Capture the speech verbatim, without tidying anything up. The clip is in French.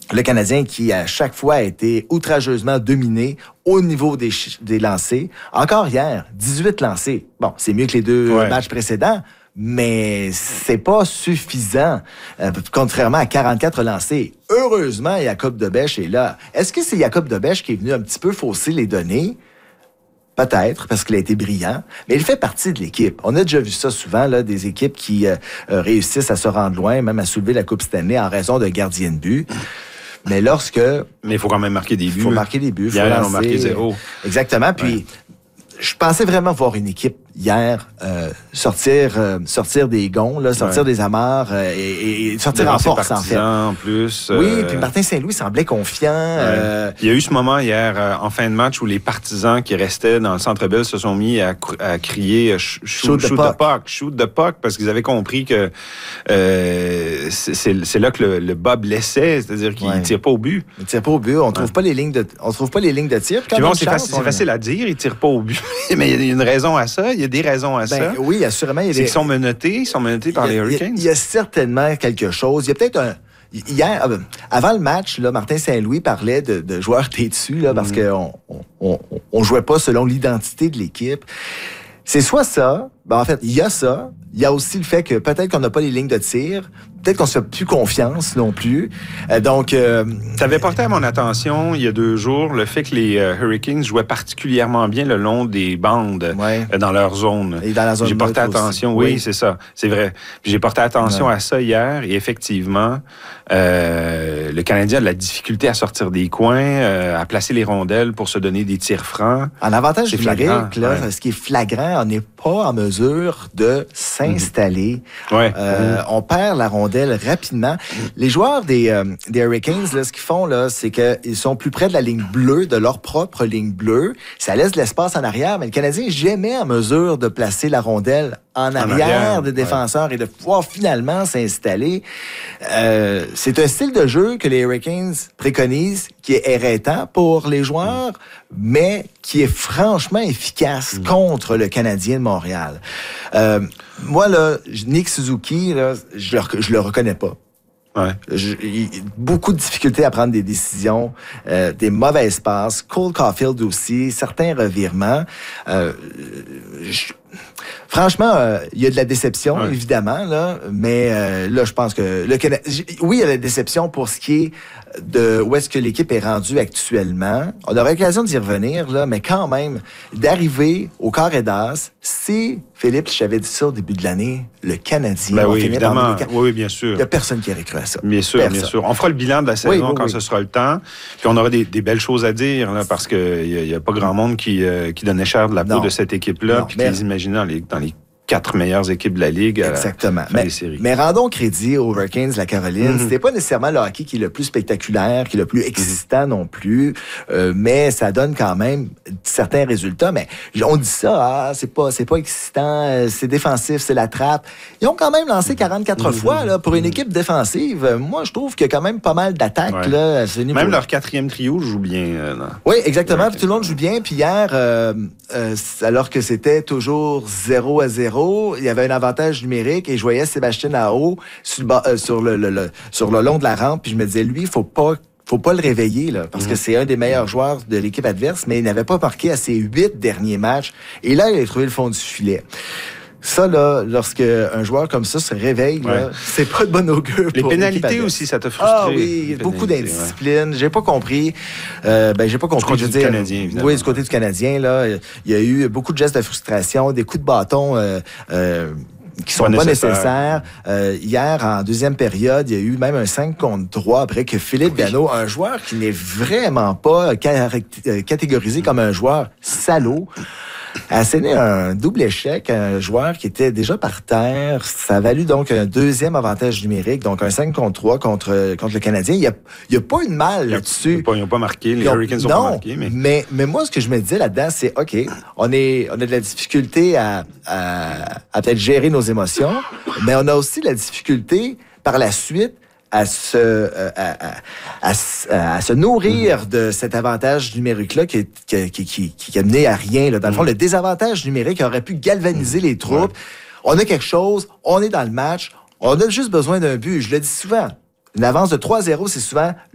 Le Canadien qui, à chaque fois, a été outrageusement dominé au niveau des, des lancers. Encore hier, dix-huit lancés. Bon, c'est mieux que les deux ouais. matchs précédents, mais c'est pas suffisant, euh, contrairement à quarante-quatre lancés. Heureusement, Jacob Debesch est là. Est-ce que c'est Jacob Debesch qui est venu un petit peu fausser les données? Peut-être, parce qu'il a été brillant, mais il fait partie de l'équipe. On a déjà vu ça souvent, là, des équipes qui euh, réussissent à se rendre loin, même à soulever la Coupe Stanley en raison de gardiens de but. Mais lorsque... Mais il faut quand même marquer des buts. Il faut marquer des buts. Hier, ils ont marqué zéro. Exactement, puis... Ouais. Je pensais vraiment voir une équipe hier euh, sortir euh, sortir des gonds, là, sortir ouais. des amarres euh, et, et sortir en force, en fait. En plus. Euh... Oui, puis Martin Saint-Louis semblait confiant. Ouais. Euh... Il y a eu ce moment hier, euh, en fin de match, où les partisans qui restaient dans le Centre Bell se sont mis à, à crier euh, « shoot, shoot, shoot the puck »,« shoot the puck », parce qu'ils avaient compris que euh, c'est, c'est là que le, le bas blessait, c'est-à-dire qu'il ne ouais. tire pas au but. Il ne tire pas au but, on ne trouve pas les lignes de, on trouve pas les lignes de tir. Puis bon, c'est facile, c'est facile à dire, il ne tire pas au but. Mais il y a une raison à ça. Il y a des raisons à ben, ça. Oui, assurément. Il y a des... C'est qu'ils sont menottés. Ils sont menottés par a, les Hurricanes. Il y, a, il y a certainement quelque chose. Il y a peut-être un... Hier, avant le match, là, Martin Saint-Louis parlait de, de joueurs têtus, là, parce mm. qu'on on, on, on jouait pas selon l'identité de l'équipe. C'est soit ça, ben en fait, il y a ça. Il y a aussi le fait que peut-être qu'on n'a pas les lignes de tir. Peut-être qu'on ne se fait plus confiance non plus. Euh, donc, euh, ça avait porté à mon attention il y a deux jours le fait que les euh, Hurricanes jouaient particulièrement bien le long des bandes ouais. euh, dans leur zone. Et dans la zone. J'ai porté attention. Oui, oui c'est ça, c'est vrai. Puis j'ai porté attention ouais. à ça hier et effectivement, euh, le Canadien a de la difficulté à sortir des coins, euh, à placer les rondelles pour se donner des tirs francs. En avantage numérique, là, ouais. ce qui est flagrant, on n'est pas en mesure de s'installer. Mmh. Ouais. Euh, mmh. On perd la rondelle rapidement. Les joueurs des, euh, des Hurricanes, là, ce qu'ils font, là, c'est qu'ils sont plus près de la ligne bleue, de leur propre ligne bleue. Ça laisse de l'espace en arrière, mais le Canadien n'est jamais en mesure de placer la rondelle en, en arrière, arrière des défenseurs ouais. et de pouvoir finalement s'installer. Euh, c'est un style de jeu que les Hurricanes préconisent, qui est éreintant pour les joueurs, mmh. mais qui est franchement efficace mmh. contre le Canadien de Montréal. Euh, moi, là, Nick Suzuki, là, je le, je le reconnais pas. Ouais. Je, il, beaucoup de difficultés à prendre des décisions, euh, des mauvaises passes. Cole Caulfield aussi, certains revirements. Euh, je, franchement, euh, il y a de la déception, ouais. évidemment, là, mais euh, là, je pense que le Canada... Oui, il y a la déception pour ce qui est de où est-ce que l'équipe est rendue actuellement. On aura l'occasion d'y revenir, là, mais quand même, d'arriver au carré d'as, si Philippe, je t'avais dit ça au début de l'année, le Canadien ben va oui, finir évidemment. dans oui, oui, bien sûr. Il n'y a personne qui aurait cru à ça. Bien sûr, personne. bien sûr. On fera le bilan de la saison oui, oui, quand oui. ce sera le temps. Puis on aura des, des belles choses à dire, là, parce qu'il n'y a, a pas grand monde qui, euh, qui donnait cher de la peau non. de cette équipe-là, non, puis mais... qui les imaginait dans les, dans les quatre meilleures équipes de la Ligue. Exactement. À la, à mais, séries. mais rendons crédit aux Hurricanes de la Caroline. Mm-hmm. C'était pas nécessairement le hockey qui est le plus spectaculaire, qui est le plus excitant mm-hmm. non plus, euh, mais ça donne quand même certains résultats. Mais on dit ça, ah, c'est pas, c'est pas excitant, c'est défensif, c'est la trappe. Ils ont quand même lancé quarante-quatre mm-hmm. fois là, pour une mm-hmm. équipe défensive. Moi, je trouve qu'il y a quand même pas mal d'attaques. Ouais. Là, à ce niveau. Même leur quatrième trio joue bien. Euh, oui, exactement. Puis tout le monde joue bien. Puis hier, euh, euh, alors que c'était toujours zéro à zéro, il y avait un avantage numérique et je voyais Sébastien Aho sur, le, euh, sur, le, le, le, sur le long de la rampe, puis je me disais, lui, il faut pas faut pas le réveiller, là, parce mmh. que c'est un des meilleurs joueurs de l'équipe adverse, mais il n'avait pas marqué à ses huit derniers matchs. Et là, il a trouvé le fond du filet. Ça, là, lorsque un joueur comme ça se réveille, ouais. là, c'est pas de bon augure. Les pénalités aussi, ça t'a frustré. Ah oui, beaucoup d'indiscipline. Ouais. J'ai pas compris. Euh, ben, j'ai pas compris. Du côté du Canadien, évidemment. Oui, du côté du Canadien, là, il y a eu beaucoup de gestes de frustration, des coups de bâton, euh, euh, qui sont pas, pas nécessaires. nécessaires. Euh, hier, en deuxième période, il y a eu même un cinq contre trois après que Philippe oui. Gano, un joueur qui n'est vraiment pas catégorisé mmh. comme un joueur salaud, a asséné un double échec à un joueur qui était déjà par terre. Ça a valu donc un deuxième avantage numérique, donc un cinq contre trois contre, contre le Canadien. Il n'y a, il y a pas eu de mal là-dessus. Ils n'ont pas marqué, les Hurricanes n'ont pas marqué. Mais... mais... Mais moi, ce que je me disais là-dedans, c'est, OK, on, est, on a de la difficulté à, à, à peut-être gérer nos émotions, mais on a aussi de la difficulté par la suite à se, euh, à, à, à, à se nourrir mmh. de cet avantage numérique-là qui, qui, qui, qui, qui a mené à rien. Là. Dans le fond, mmh. le désavantage numérique aurait pu galvaniser mmh. les troupes. Ouais. On a quelque chose, on est dans le match, on a juste besoin d'un but. Je le dis souvent, une avance de trois zéro, c'est souvent